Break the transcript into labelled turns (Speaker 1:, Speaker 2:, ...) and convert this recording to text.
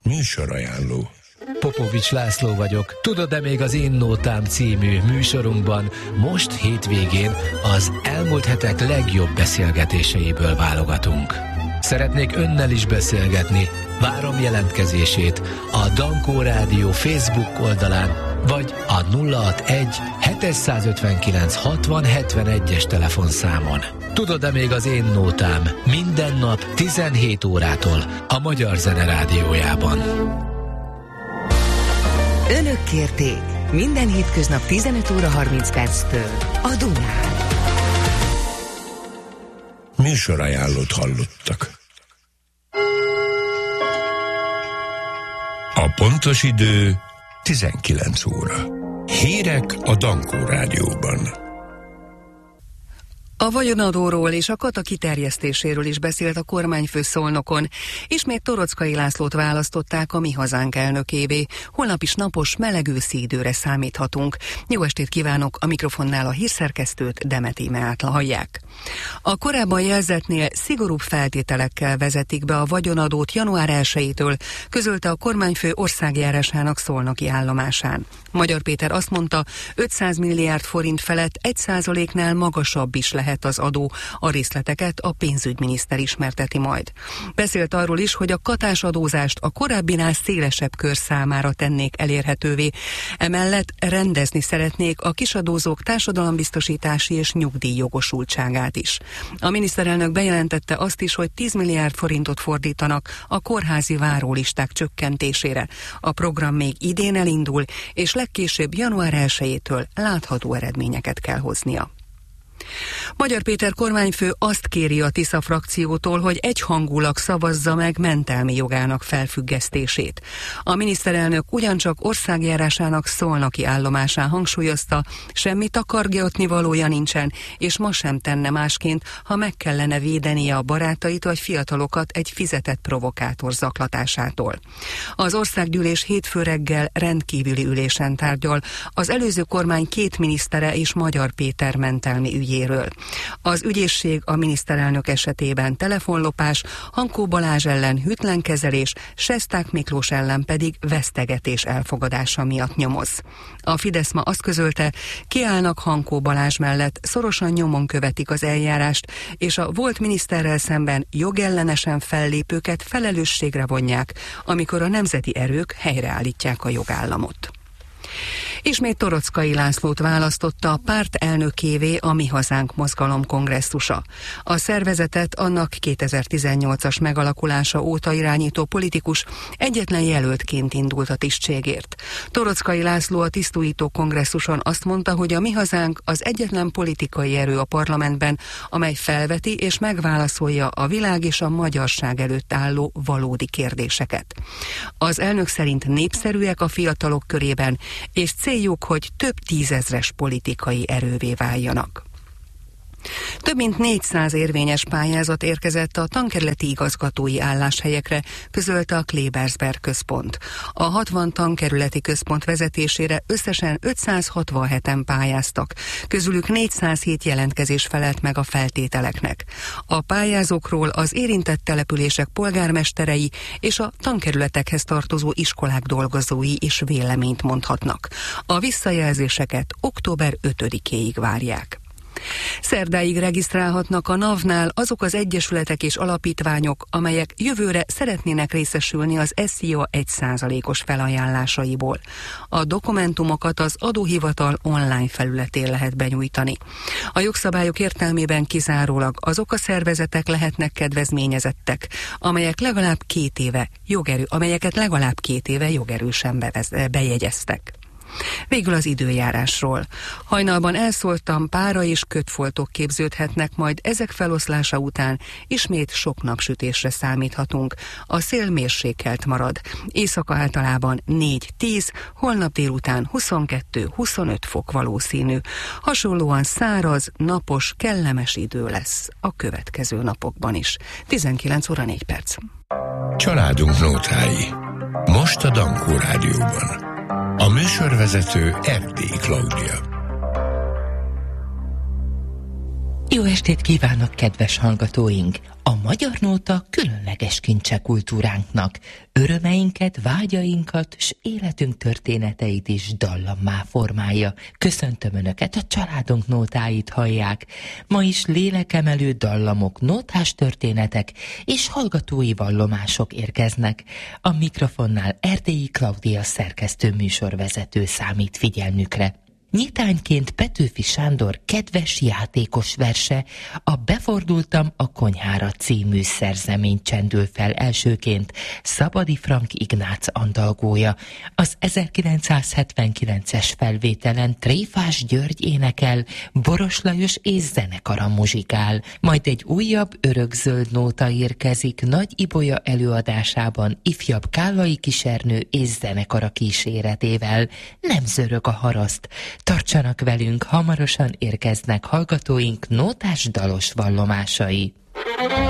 Speaker 1: Műsorajánló.
Speaker 2: Popovics László vagyok. Tudod-e még az Én Nótám című műsorunkban most hétvégén az elmúlt hetek legjobb beszélgetéseiből válogatunk. Szeretnék önnel is beszélgetni. Várom jelentkezését a Dankó Rádió Facebook oldalán, vagy a 061 759 60 71-es telefonszámon. Tudod-e még az Én Nótám minden nap 17 órától a Magyar Zene Rádiójában.
Speaker 3: Önök kérték minden hétköznap 15 óra 30 perctől a Dunán.
Speaker 1: Műsorajánlót hallottak. A pontos idő 19 óra. Hírek a Dankó Rádióban.
Speaker 4: A vagyonadóról és a kata kiterjesztéséről is beszélt a kormányfő Szolnokon. Ismét Toroczkai Lászlót választották a Mi Hazánk elnökévé. Holnap is napos, meleg őszi időre számíthatunk. Jó estét kívánok, a mikrofonnál a hírszerkesztőt, Demet Íme hallják. A korábban jelzetnél szigorúbb feltételekkel vezetik be a vagyonadót január 1-től, közölte a kormányfő országjárásának szolnoki állomásán. Magyar Péter azt mondta, 500 milliárd forint felett 1%-nál magasabb is lehet az adó, a részleteket a pénzügyminiszter ismerteti majd. Beszélt arról is, hogy a katás adózást a korábbinál szélesebb kör számára tennék elérhetővé. Emellett rendezni szeretnék a kisadózók társadalombiztosítási és nyugdíjjogosultságát is. A miniszterelnök bejelentette azt is, hogy 10 milliárd forintot fordítanak a kórházi várólisták csökkentésére. A program még idén elindul, és legkésőbb január 1-től látható eredményeket kell hoznia. Magyar Péter kormányfő azt kéri a Tisza frakciótól, hogy egyhangulag szavazza meg mentelmi jogának felfüggesztését. A miniszterelnök ugyancsak országjárásának szolnoki állomásán hangsúlyozta, semmi takargatni valója nincsen, és ma sem tenne másként, ha meg kellene védenie a barátait vagy fiatalokat egy fizetett provokátor zaklatásától. Az országgyűlés hétfő reggel rendkívüli ülésen tárgyal az előző kormány 2 minisztere és Magyar Péter mentelmi ügyéről. Az ügyészség a miniszterelnök esetében telefonlopás, Hankó Balázs ellen hűtlenkezelés, Sesták Miklós ellen pedig vesztegetés elfogadása miatt nyomoz. A Fidesz ma azt közölte, kiállnak Hankó Balázs mellett, szorosan nyomon követik az eljárást, és a volt miniszterrel szemben jogellenesen fellépőket felelősségre vonják, amikor a nemzeti erők helyreállítják a jogállamot. Ismét Toroczkai Lászlót választotta a párt elnökévé a Mi Hazánk mozgalom kongresszusa. A szervezetet annak 2018-as megalakulása óta irányító politikus egyetlen jelöltként indult a tisztségért. Toroczkai László a tisztújító kongresszuson azt mondta, hogy a Mi Hazánk az egyetlen politikai erő a parlamentben, amely felveti és megválaszolja a világ és a magyarság előtt álló valódi kérdéseket. Az elnök szerint népszerűek a fiatalok körében, és céljuk, hogy több tízezres politikai erővé váljanak. Több mint 400 érvényes pályázat érkezett a tankerületi igazgatói álláshelyekre, közölte a Klebersberg központ. A 60 tankerületi központ vezetésére összesen 567-en pályáztak, közülük 407 jelentkezés felelt meg a feltételeknek. A pályázókról az érintett települések polgármesterei és a tankerületekhez tartozó iskolák dolgozói is véleményt mondhatnak. A visszajelzéseket október 5-éig várják. Szerdáig regisztrálhatnak a NAV-nál azok az egyesületek és alapítványok, amelyek jövőre szeretnének részesülni az SZIA 1%-os felajánlásaiból. A dokumentumokat az adóhivatal online felületén lehet benyújtani. A jogszabályok értelmében kizárólag azok a szervezetek lehetnek kedvezményezettek, amelyeket legalább 2 éve jogerősen bejegyeztek. Végül az időjárásról. Hajnalban elszóltam, pára és kötfoltok képződhetnek, majd ezek feloszlása után ismét sok napsütésre számíthatunk. A szél mérsékelt marad. Éjszaka általában 4-10, holnap délután 22-25 fok valószínű. Hasonlóan száraz, napos, kellemes idő lesz a következő napokban is. 19 óra 4 perc.
Speaker 1: Családunk nótái. Most a Dankó Rádióban. A műsorvezető Erdélyi Klaudia.
Speaker 5: Jó estét kívánok, kedves hallgatóink! A magyar nóta különleges kincse kultúránknak. Örömeinket, vágyainkat s életünk történeteit is dallammá formálja. Köszöntöm Önöket, a családunk nótáit hallják. Ma is lélekemelő dallamok, nótás történetek és hallgatói vallomások érkeznek. A mikrofonnál Erdélyi Klaudia szerkesztő műsorvezető számít figyelmükre. Nyitányként Petőfi Sándor kedves játékos verse, a Befordultam a konyhára című szerzemény csendül fel elsőként Szabadi Frank Ignác andalgója. Az 1979-es felvételen Tréfás György énekel, Boros Lajos és zenekara muzsikál. Majd egy újabb örökzöld nóta érkezik Nagy Ibolya előadásában ifjabb Kállai Kisernő és zenekara kíséretével. Nem zörög a haraszt. Tartsanak velünk, hamarosan érkeznek hallgatóink nótás dalos vallomásai.